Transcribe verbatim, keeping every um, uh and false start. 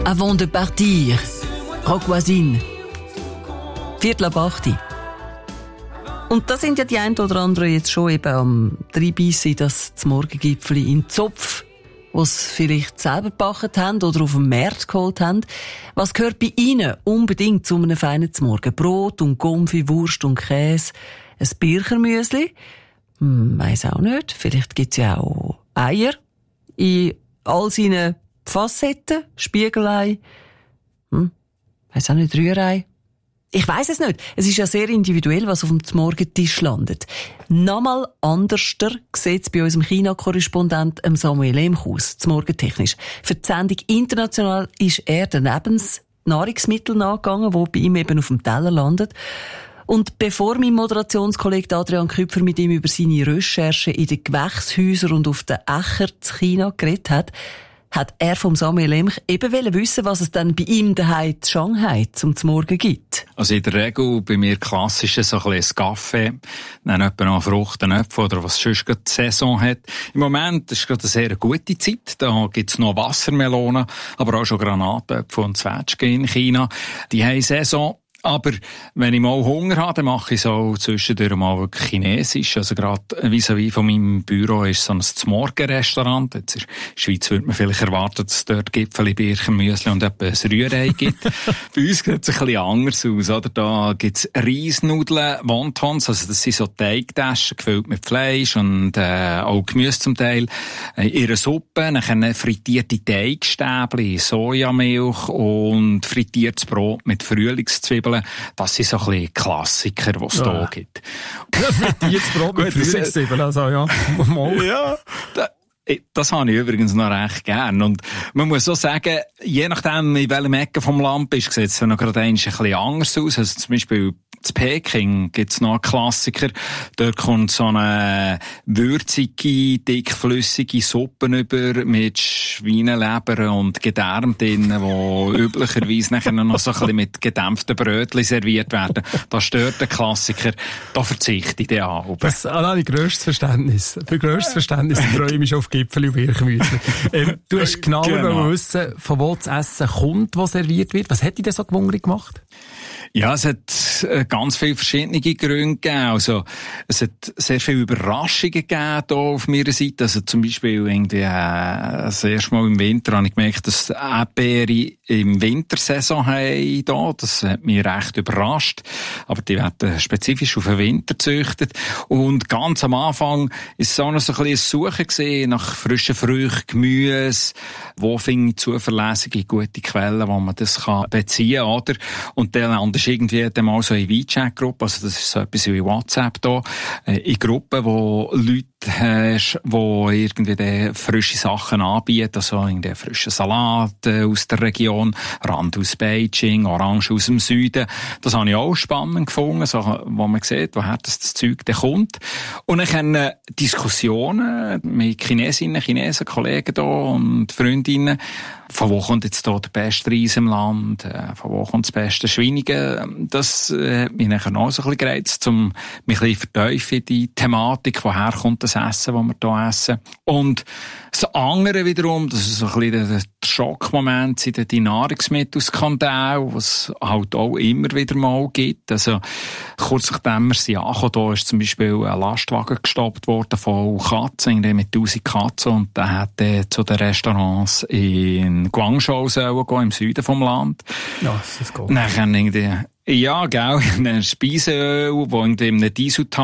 Avant de partir. Rock voisine. Viertel ab acht. Und da sind ja die einen oder anderen jetzt schon eben am Dreibeissen, das zum Morgengipfeli in den Zopf, was sie vielleicht selber gebacken haben oder auf dem Markt geholt haben. Was gehört bei Ihnen unbedingt zu einem feinen Morgen? Brot und Gomfi, Wurst und Käse, ein Birchermüsli? Hm, weiss auch nicht. Vielleicht gibt's ja auch Eier in all seinen Facetten, Spiegelei, hm, weiss auch nicht, Rührei. Ich weiss es nicht. Es ist ja sehr individuell, was auf dem Morgentisch landet. Nochmal anderster sieht es bei unserem China-Korrespondent Samuel Lemch zum Morgentechnisch. Für die Sendung international ist er daneben das Nahrungsmittel nachgegangen, das bei ihm eben auf dem Teller landet. Und bevor mein Moderationskollege Adrian Küpfer mit ihm über seine Recherchen in den Gewächshäusern und auf den Ächer zu China geredet hat, hat er vom Samuel Lemch eben wissen, was es dann bei ihm daheim in Shanghai zum Morgen gibt. Also in der Regel bei mir klassisch so ein bisschen Kaffee, dann etwa noch Frucht, Äpfel oder was sonst gerade die Saison hat. Im Moment ist gerade eine sehr gute Zeit, da gibt's noch Wassermelonen, aber auch schon Granatäpfel und Zwetschgen in China. Die haben Saison. Aber wenn ich mal Hunger habe, dann mache ich so zwischendurch mal wirklich Chinesisch. Also gerade vis-à-vis von meinem Büro ist so ein Zmorgen-Restaurant. Jetzt in der Schweiz würde man vielleicht erwarten, dass es dort Gipfeli, Birchermüsli und etwa ein Rührei gibt. Bei uns sieht es ein bisschen anders aus, oder? Da gibt's Reisnudeln, Wontons, also das sind so Teigtaschen gefüllt mit Fleisch und äh, auch Gemüse zum Teil. Äh, ihre Suppe, dann frittierte Teigstäbli, Sojamilch und frittiertes Brot mit Frühlingszwiebeln. Das sind so ein bisschen Klassiker, die es ja hier gibt. Ja, frittiertes Brot mit Frühlingszwiebeln, also ja. Ja, da, das habe ich übrigens noch recht gern. Und man muss so sagen, je nachdem, in welchem Ecke vom Land bist, sieht es noch gerade ein bisschen anders aus. Also zum Beispiel in Peking gibt's noch einen Klassiker. Dort kommt so eine würzige, dickflüssige Suppe über mit Schweineleber und Gedärm drin, wo üblicherweise nachher noch so ein bisschen mit gedämpften Brötchen serviert werden. Das stört den Klassiker. Da verzichte ich den an. Das habe ich grösstes Verständnis. Für grösstes Verständnis freue ich mich schon auf Gipfeli und Birchermüsli. ähm, du hast genau, genau wissen, von wo das Essen kommt, das serviert wird. Was hat dich denn so gewundert gemacht? Ja, es hat ganz viele verschiedene Gründe gegeben. Also, es hat sehr viele Überraschungen gegeben hier auf meiner Seite. Also, zum Beispiel irgendwie, äh, das erste Mal im Winter habe ich gemerkt, dass Erdbeere im Wintersaison haben hier. Das hat mich recht überrascht. Aber die werden spezifisch auf den Winter gezüchtet. Und ganz am Anfang ist es auch noch so ein bisschen ein Suchen gewesen nach frischen Früchten, Gemüse. Wo finde ich zuverlässige, gute Quellen, wo man das kann beziehen kann, oder? Und dann ist irgendwie dann mal so in WeChat-Gruppe, also das ist so etwas wie WhatsApp da, in Gruppen, wo Leute hast, die irgendwie frische Sachen anbieten, also irgendwie frischen Salat aus der Region, Rand aus Beijing, Orange aus dem Süden. Das habe ich auch spannend gefunden, so, wo man sieht, woher das, das Zeug dann kommt. Und dann haben Diskussionen mit Chinesinnen, Chinesen, Kollegen da und Freundinnen, von wo kommt jetzt hier der beste Reis im Land, von wo kommt das beste Schweinige. Das äh, hat mich nachher noch so ein bisschen gereizt, um mich ein bisschen vertiefen in die Thematik, woher kommt das Essen, das wir hier essen. Und das andere wiederum, das ist so ein bisschen der Schockmoment, sind die Nahrungsmittelskandale, was es halt auch immer wieder mal gibt. Also, kurz nachdem wir sie angekommen, da ist zum Beispiel ein Lastwagen gestoppt worden von Katzen, mit tausend Katzen, und der hat dann zu den Restaurants in Guangzhou sollen gehen, im Süden vom Land. Ja, das ist gut. Dann irgendwie, ja, gell, ein Speiseöl, wo in einem Dieseltank